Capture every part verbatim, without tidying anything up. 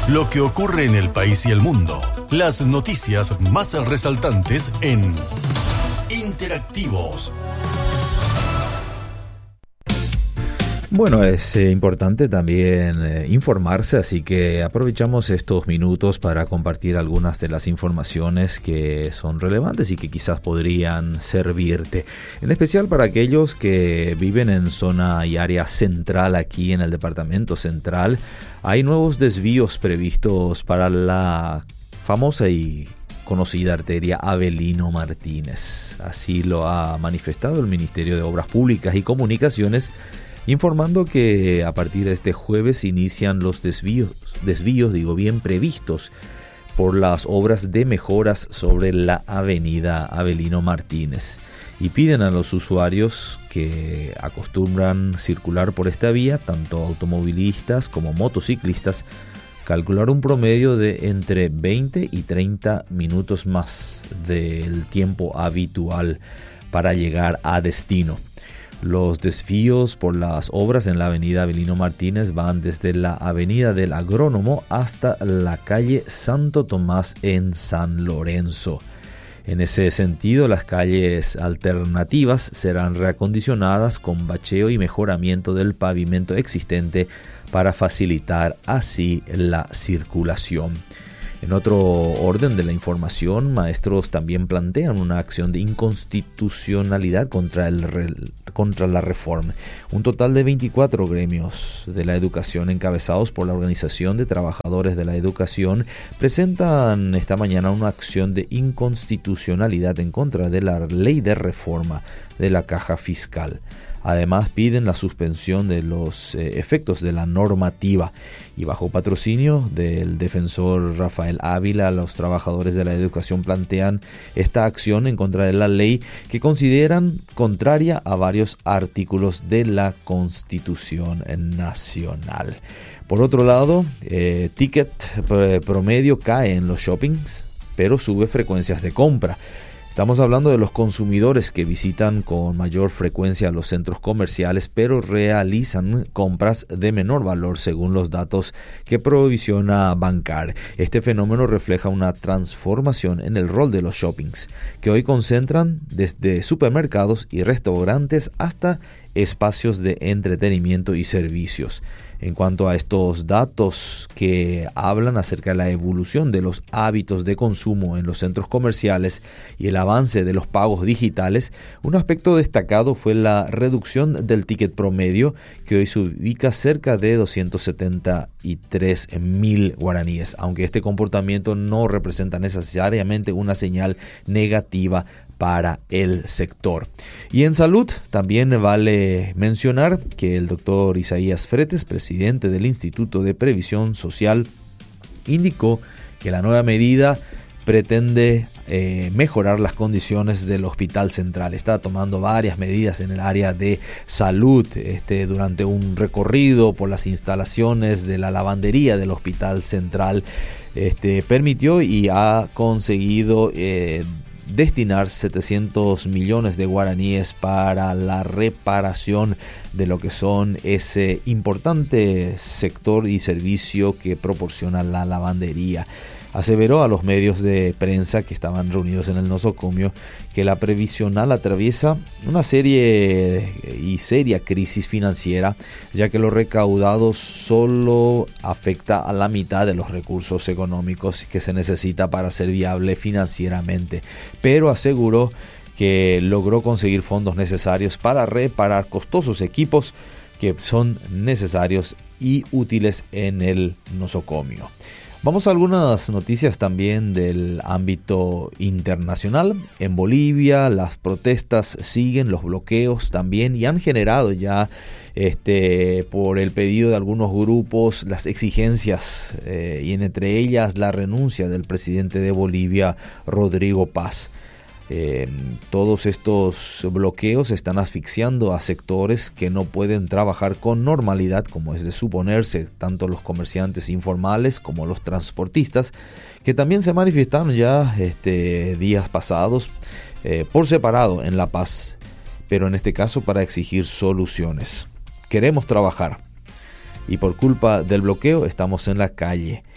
Lo que ocurre en el país y el mundo. Las noticias más resaltantes en Interactivos. Bueno, es eh, importante también eh, informarse, así que aprovechamos estos minutos para compartir algunas de las informaciones que son relevantes y que quizás podrían servirte. En especial para aquellos que viven en zona y área central aquí en el departamento central. Hay nuevos desvíos previstos para la famosa y conocida arteria Avelino Martínez. Así lo ha manifestado el Ministerio de Obras Públicas y Comunicaciones, informando que a partir de este jueves inician los desvíos, desvíos, digo bien, previstos por las obras de mejoras sobre la avenida Avelino Martínez. Y piden a los usuarios que acostumbran circular por esta vía, tanto automovilistas como motociclistas, calcular un promedio de entre veinte y treinta minutos más del tiempo habitual para llegar a destino. Los desvíos por las obras en la avenida Avelino Martínez van desde la avenida del Agrónomo hasta la calle Santo Tomás en San Lorenzo. En ese sentido, las calles alternativas serán reacondicionadas con bacheo y mejoramiento del pavimento existente para facilitar así la circulación. En otro orden de la información, maestros también plantean una acción de inconstitucionalidad contra, el, contra la reforma. Un total de veinticuatro gremios de la educación encabezados por la Organización de Trabajadores de la Educación presentan esta mañana una acción de inconstitucionalidad en contra de la ley de reforma de la caja fiscal. Además, piden la suspensión de los eh, efectos de la normativa y bajo patrocinio del defensor Rafael Ávila, los trabajadores de la educación plantean esta acción en contra de la ley que consideran contraria a varios artículos de la Constitución Nacional. Por otro lado, eh, ticket promedio cae en los shoppings, pero sube frecuencias de compra. Estamos hablando de los consumidores que visitan con mayor frecuencia los centros comerciales, pero realizan compras de menor valor según los datos que provisiona Bancar. Este fenómeno refleja una transformación en el rol de los shoppings, que hoy concentran desde supermercados y restaurantes hasta espacios de entretenimiento y servicios. En cuanto a estos datos que hablan acerca de la evolución de los hábitos de consumo en los centros comerciales y el avance de los pagos digitales, un aspecto destacado fue la reducción del ticket promedio, que hoy se ubica cerca de doscientos setenta y tres mil guaraníes, aunque este comportamiento no representa necesariamente una señal negativa para el sector. Y en salud también vale mencionar que el doctor Isaías Fretes, presidente del Instituto de Previsión Social, indicó que la nueva medida pretende eh, mejorar las condiciones del Hospital Central. Está tomando varias medidas en el área de salud. Este, durante un recorrido por las instalaciones de la lavandería del Hospital Central, este, permitió y ha conseguido eh, destinar setecientos millones de guaraníes para la reparación de lo que son ese importante sector y servicio que proporciona la lavandería. Aseveró a los medios de prensa que estaban reunidos en el nosocomio que la previsional atraviesa una serie y seria crisis financiera, ya que lo recaudado solo afecta a la mitad de los recursos económicos que se necesita para ser viable financieramente, pero aseguró que logró conseguir fondos necesarios para reparar costosos equipos que son necesarios y útiles en el nosocomio. Vamos a algunas noticias también del ámbito internacional. En Bolivia las protestas siguen, los bloqueos también, y han generado ya este, por el pedido de algunos grupos las exigencias eh, y entre ellas la renuncia del presidente de Bolivia, Rodrigo Paz. Eh, todos estos bloqueos están asfixiando a sectores que no pueden trabajar con normalidad, como es de suponerse, tanto los comerciantes informales como los transportistas, que también se manifestaron ya este, días pasados eh, por separado en La Paz, pero en este caso para exigir soluciones. Queremos trabajar y por culpa del bloqueo estamos en la calle.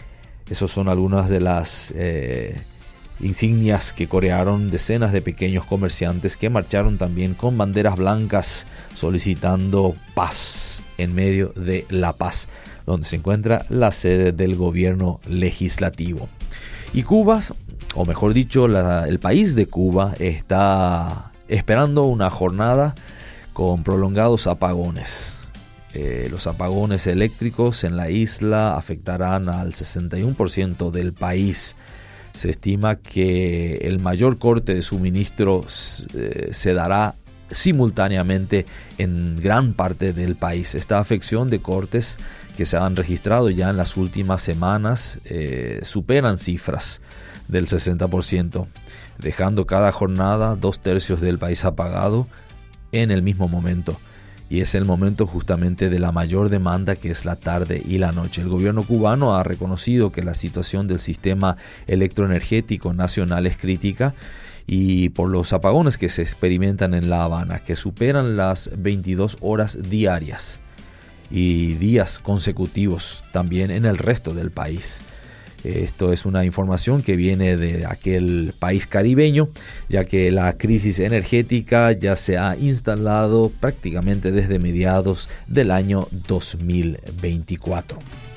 Esas son algunas de las eh, insignias que corearon decenas de pequeños comerciantes que marcharon también con banderas blancas solicitando paz en medio de La Paz, donde se encuentra la sede del gobierno legislativo. Y Cuba, o mejor dicho, la, el país de Cuba está esperando una jornada con prolongados apagones. Eh, los apagones eléctricos en la isla afectarán al sesenta y uno por ciento del país. Se estima que el mayor corte de suministro eh, se dará simultáneamente en gran parte del país. Esta afección de cortes que se han registrado ya en las últimas semanas eh, superan cifras del sesenta por ciento, dejando cada jornada dos tercios del país apagado en el mismo momento. Y es el momento justamente de la mayor demanda, que es la tarde y la noche. El gobierno cubano ha reconocido que la situación del sistema electroenergético nacional es crítica, y por los apagones que se experimentan en La Habana, que superan las veintidós horas diarias y días consecutivos también en el resto del país. Esto es una información que viene de aquel país caribeño, ya que la crisis energética ya se ha instalado prácticamente desde mediados del año dos mil veinticuatro.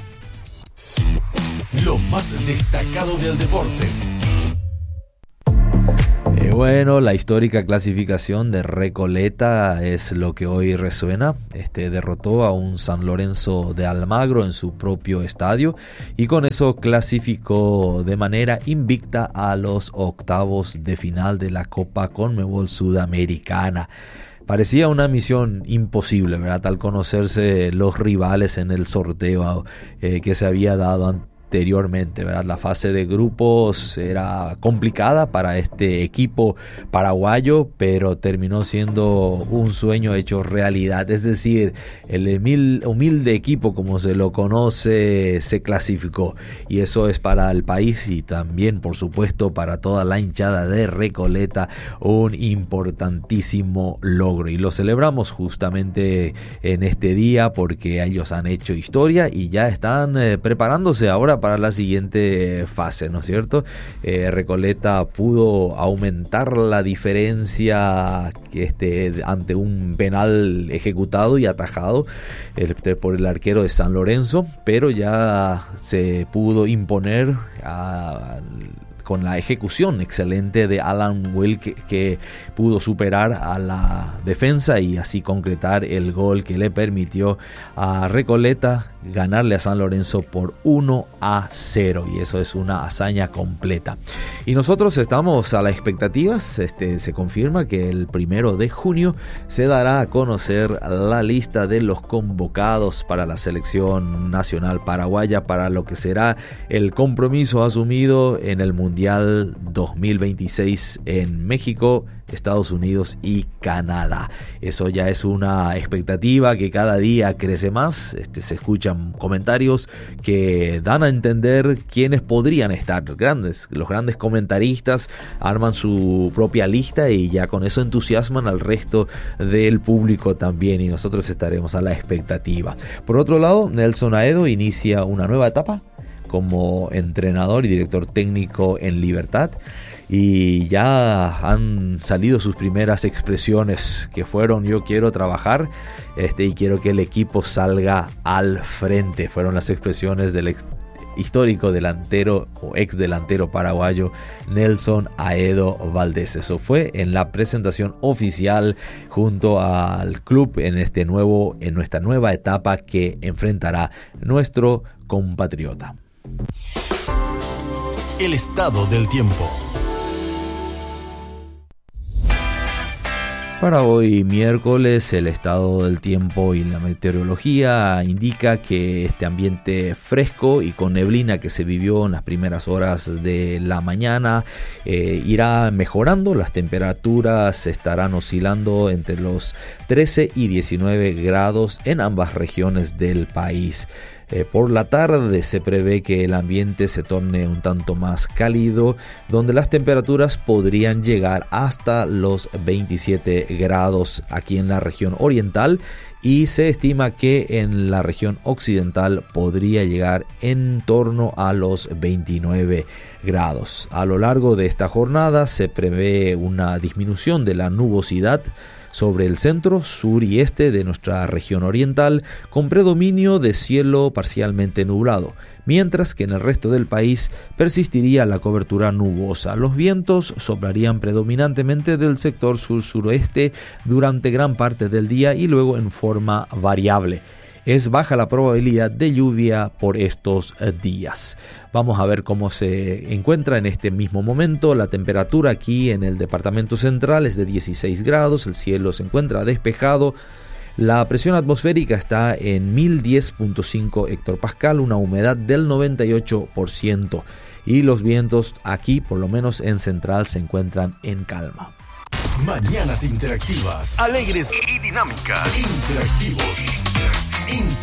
Lo más destacado del deporte. Eh, bueno, la histórica clasificación de Recoleta es lo que hoy resuena. Este derrotó a un San Lorenzo de Almagro en su propio estadio y con eso clasificó de manera invicta a los octavos de final de la Copa Conmebol Sudamericana. Parecía una misión imposible, ¿verdad? Al conocerse los rivales en el sorteo eh, que se había dado antes. Anteriormente, ¿verdad? La fase de grupos era complicada para este equipo paraguayo, pero terminó siendo un sueño hecho realidad. Es decir, el humilde equipo, como se lo conoce, se clasificó, y eso es para el país y también, por supuesto, para toda la hinchada de Recoleta un importantísimo logro, y lo celebramos justamente en este día porque ellos han hecho historia y ya están eh, preparándose ahora para la siguiente fase, ¿no es cierto? Eh, Recoleta pudo aumentar la diferencia que este, ante un penal ejecutado y atajado el, por el arquero de San Lorenzo, pero ya se pudo imponer a con la ejecución excelente de Alan Wilk, que, que pudo superar a la defensa y así concretar el gol que le permitió a Recoleta ganarle a San Lorenzo por uno a cero, y eso es una hazaña completa. Y nosotros estamos a las expectativas. Este, se confirma que el primero de junio se dará a conocer la lista de los convocados para la selección nacional paraguaya para lo que será el compromiso asumido en el Mundial dos mil veintiséis en México, Estados Unidos y Canadá. Eso ya es una expectativa que cada día crece más. Este, se escuchan comentarios que dan a entender quiénes podrían estar. Grandes, los grandes comentaristas arman su propia lista y ya con eso entusiasman al resto del público también, y nosotros estaremos a la expectativa. Por otro lado, Nelson Aedo inicia una nueva etapa como entrenador y director técnico en Libertad, y ya han salido sus primeras expresiones que fueron: yo quiero trabajar este, y quiero que el equipo salga al frente. Fueron las expresiones del ex histórico delantero o ex delantero paraguayo Nelson Aedo Valdés. Eso fue en la presentación oficial junto al club en este nuevo en nuestra nueva etapa que enfrentará nuestro compatriota. El estado del tiempo. Para hoy miércoles, el estado del tiempo y la meteorología indica que este ambiente fresco y con neblina que se vivió en las primeras horas de la mañana eh, irá mejorando. Las temperaturas estarán oscilando entre los trece y diecinueve grados en ambas regiones del país. Eh, por la tarde se prevé que el ambiente se torne un tanto más cálido, donde las temperaturas podrían llegar hasta los veintisiete grados aquí en la región oriental, y se estima que en la región occidental podría llegar en torno a los veintinueve grados. A lo largo de esta jornada se prevé una disminución de la nubosidad sobre el centro, sur y este de nuestra región oriental, con predominio de cielo parcialmente nublado, mientras que en el resto del país persistiría la cobertura nubosa. Los vientos soplarían predominantemente del sector sur-suroeste durante gran parte del día y luego en forma variable. Es baja la probabilidad de lluvia por estos días. Vamos a ver cómo se encuentra en este mismo momento. La temperatura aquí en el departamento central es de dieciséis grados, el cielo se encuentra despejado. La presión atmosférica está en mil diez punto cinco hectopascal, una humedad del noventa y ocho por ciento. Y los vientos aquí, por lo menos en central, se encuentran en calma. Mañanas interactivas, alegres y dinámicas. Interactivos.